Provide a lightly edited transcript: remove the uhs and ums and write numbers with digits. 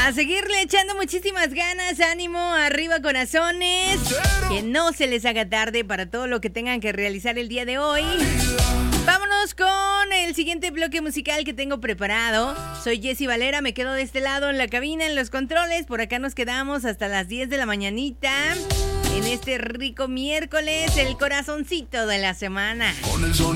A seguirle echando muchísimas ganas, ánimo, arriba corazones. Que no se les haga tarde para todo lo que tengan que realizar el día de hoy. Vámonos con el siguiente bloque musical que tengo preparado. Soy Jessy Valera, me quedo de este lado en la cabina, en los controles. Por acá nos quedamos hasta las 10 de la mañanita. En este rico miércoles, el corazoncito de la semana.